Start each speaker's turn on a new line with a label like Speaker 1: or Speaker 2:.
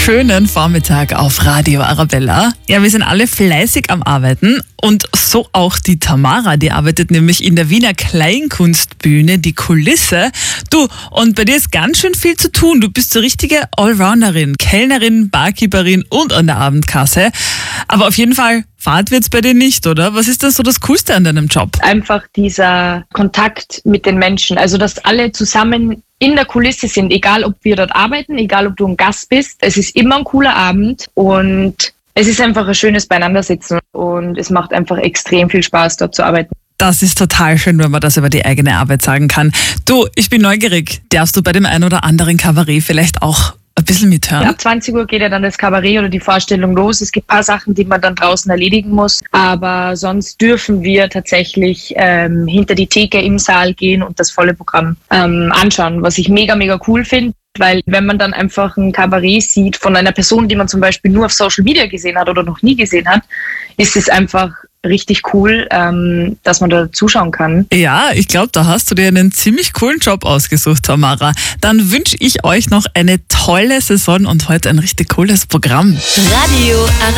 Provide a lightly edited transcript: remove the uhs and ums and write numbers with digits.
Speaker 1: schönen Vormittag auf Radio Arabella. Ja, wir sind alle fleißig am Arbeiten und so auch die Tamara, die arbeitet nämlich in der Wiener Kleinkunstbühne, die Kulisse. Du, und bei dir ist ganz schön viel zu tun. Du bist so richtige Allrounderin, Kellnerin, Barkeeperin und an der Abendkasse. Aber auf jeden Fall Fahrt wird's bei dir nicht, oder? Was ist denn so das Coolste an deinem Job?
Speaker 2: Einfach dieser Kontakt mit den Menschen, also dass alle zusammen in der Kulisse sind, egal ob wir dort arbeiten, egal ob du ein Gast bist. Es ist immer ein cooler Abend und es ist einfach ein schönes Beieinandersitzen und es macht einfach extrem viel Spaß, dort zu arbeiten.
Speaker 1: Das ist total schön, wenn man das über die eigene Arbeit sagen kann. Du, ich bin neugierig. Darfst du bei dem einen oder anderen Kabarett vielleicht auch ein bisschen mithören?
Speaker 2: Ab 20 Uhr geht ja dann das Kabarett oder die Vorstellung los. Es gibt ein paar Sachen, die man dann draußen erledigen muss. Aber sonst dürfen wir tatsächlich hinter die Theke im Saal gehen und das volle Programm anschauen, was ich mega, mega cool finde. Weil wenn man dann einfach ein Kabarett sieht von einer Person, die man zum Beispiel nur auf Social Media gesehen hat oder noch nie gesehen hat, ist es einfach richtig cool, dass man da zuschauen kann.
Speaker 1: Ja, ich glaube, da hast du dir einen ziemlich coolen Job ausgesucht, Tamara. Dann wünsche ich euch noch eine tolle Saison und heute ein richtig cooles Programm.
Speaker 3: Radio Arabella.